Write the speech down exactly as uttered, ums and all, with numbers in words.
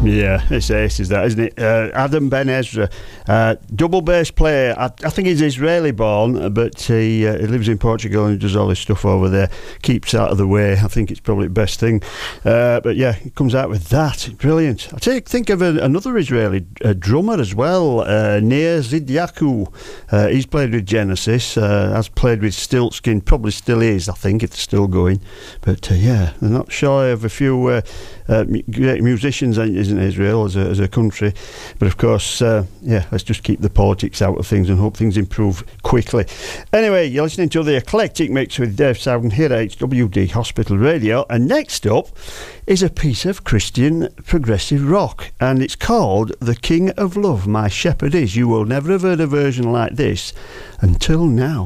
Yeah, it's aces that, isn't it? Uh, Adam Ben Ezra, uh, double bass player. I, I think he's Israeli born, but he, uh, he lives in Portugal and does all his stuff over there. Keeps out of the way. I think it's probably the best thing. Uh, but yeah, he comes out with that. Brilliant. I take, think of a, another Israeli uh, drummer as well, uh, Nir Zidyaku. Uh, he's played with Genesis, uh, has played with Stiltskin, probably still is, I think, if they're still going. But uh, yeah, they're not shy of a few uh, uh, great musicians, isn't Israel, as a, as a country. But of course, uh, yeah, let's just keep the politics out of things and hope things improve quickly. Anyway, you're listening to the Eclectic Mix with Dave Sowden here at H W D Hospital Radio. And next up is a piece of Christian progressive rock, and it's called The King of Love, My Shepherd Is. You will never have heard a version like this until now.